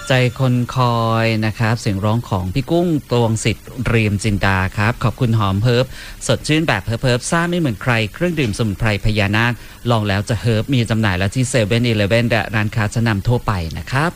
ใจคนคอยนะครับเสียงร้องของพี่กุ้งตวงสิทธิ์เรียมจินดาครับขอบคุณหอมเฮิร์บสดชื่นแบบเฮิร์บซ่าไม่เหมือนใครเครื่องดื่มสมุนไพรพญานาคลองแล้วจะเฮิร์บมีจำหน่ายแล้วที่7-Eleven และร้านค้าชั้นนำทั่วไปนะครับ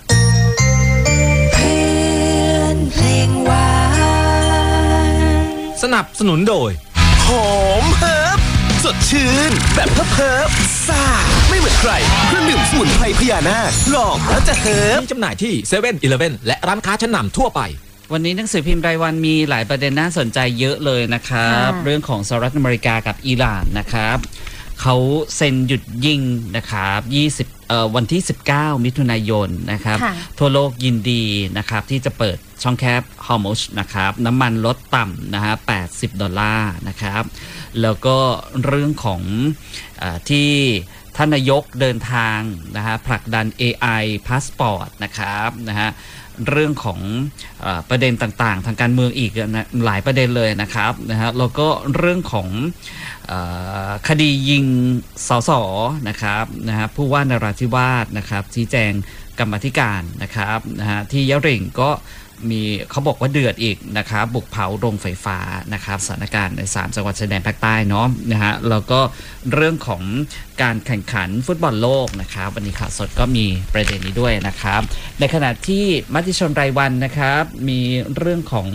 เพลงหวานสนับสนุนโดยหอมเฮิร์บสดชื่นแบบเฮิร์บซ่าไม่เหมือนใครเครื่องดื่มสมุนไพรพญานาคลองแล้วจะเฮิร์บมีจำหน่ายที่7-Eleven และร้านค้าชั้นนำทั่วไปวันนี้หนังสือพิมพ์รายวันมีหลายประเด็นน่าสนใจเยอะเลยนะครับเรื่องของสหรัฐอเมริกากับอิหร่านนะครับเขาเซ็นหยุดยิงนะครับวันที่19มิถุนายนนะครับทั่วโลกยินดีนะครับที่จะเปิดช่องแคบฮอร์มุซนะครับน้ำมันลดต่ำนะฮะ$80นะครับแล้วก็เรื่องของที่ท่านนายกเดินทางนะฮะผลักดัน AI Passport นะครับนะฮะเรื่องของประเด็นต่างๆทางการเมืองอีกนะหลายประเด็นเลยนะครับนะฮะแล้วก็เรื่องของคดียิงสสนะครับนะฮะผู้ว่านราธิวาสนะครับชี้แจงกรรมาธิการนะครับนะฮะที่ยะหริ่งก็มีเขาบอกว่าเดือดอีกนะครับบุกเผาโรงไฟฟ้านะครับสถานการณ์ใน3จังหวัดชายแดนภาคใต้เนาะนะฮะแล้วก็เรื่องของการแข่งขันฟุตบอลโลกนะครับวันนี้ข่าวสดก็มีประเด็นนี้ด้วยนะครับในขณะที่มติชนรายวันนะครับมีเรื่องของ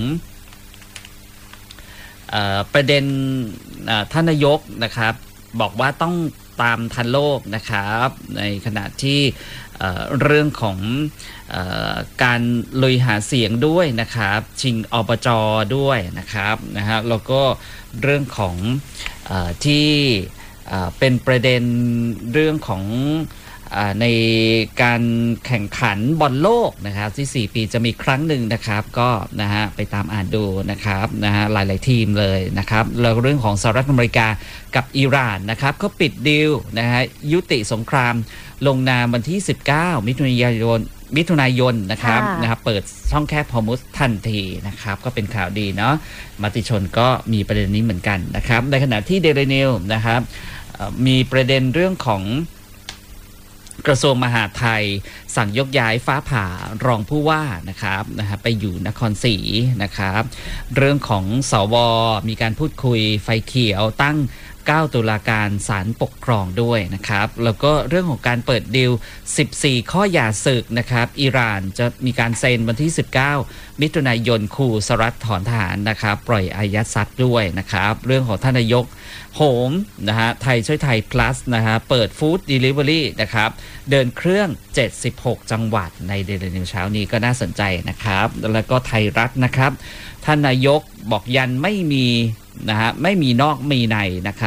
ประเด็นท่านนายกนะครับบอกว่าต้องตามทันโลกนะครับในขณะที่เรื่องของการลุยหาเสียงด้วยนะครับชิงอบจ.ด้วยนะครับนะฮะแล้วก็เรื่องของที่เป็นประเด็นเรื่องของในการแข่งขันบอลโลกนะครับที่4ปีจะมีครั้งหนึ่งนะครับก็นะฮะไปตามอ่านดูนะครับนะฮะหลายๆทีมเลยนะครับแล้วเรื่องของสหรัฐอเมริกากับอิหร่านนะครับก็ปิดดีลนะฮะยุติสงครามลงนามวันที่19มิถุนายนนะครับเปิดช่องแคบฮอร์มุซทันทีนะครับก็เป็นข่าวดีเนาะมติชนก็มีประเด็นนี้เหมือนกันนะครับในขณะที่เดลินิวนะครับมีประเด็นเรื่องของกระทรวงมหาดไทยสั่งยกย้ายฟ้าผ่ารองผู้ว่านะครับไปอยู่นครศรีนะครับเรื่องของสวมีการพูดคุยไฟเขียวตั้ง9ตุลาการศาลปกครองด้วยนะครับแล้วก็เรื่องของการเปิดดีล14ข้อหย่าศึกนะครับอิหร่านจะมีการเซ็นวันที่19มิถุนายนขู่สหรัฐถอนทหารนะครับปล่อยอายัดทรัพย์ด้วยนะครับเรื่องของท่านนายกโหมนะฮะไทยช่วยไทย plus นะฮะเปิดฟู้ดเดลิเวอรี่นะครับเดินเครื่อง76จังหวัดในเดลินิวเช้านี้ก็น่าสนใจนะครับแล้วก็ไทยรัฐนะครับท่านนายกบอกยันไม่มีนะฮะไม่มีนอกมีในนะครับ